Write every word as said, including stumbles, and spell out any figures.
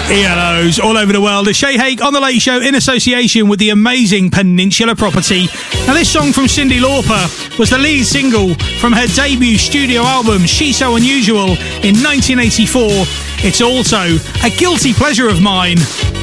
E L Os all over the world. It's Shay Hake on The Late Show in association with the amazing Peninsula Property. Now, this song from Cyndi Lauper was the lead single from her debut studio album, She's So Unusual, in nineteen eighty-four. It's also a guilty pleasure of mine.